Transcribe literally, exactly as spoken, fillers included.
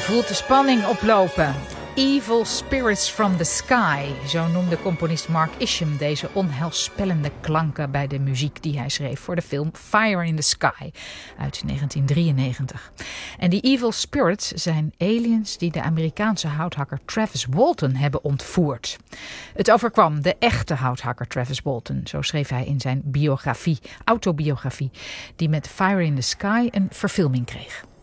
voelt de spanning oplopen. Evil Spirits from the Sky, zo noemde componist Mark Isham deze onheilspellende klanken bij de muziek die hij schreef voor de film Fire in the Sky uit negentien drieënnegentig. En die Evil Spirits zijn aliens die de Amerikaanse houthakker Travis Walton hebben ontvoerd. Het overkwam de echte houthakker Travis Walton, zo schreef hij in zijn biografie, autobiografie, die met Fire in the Sky een verfilming kreeg.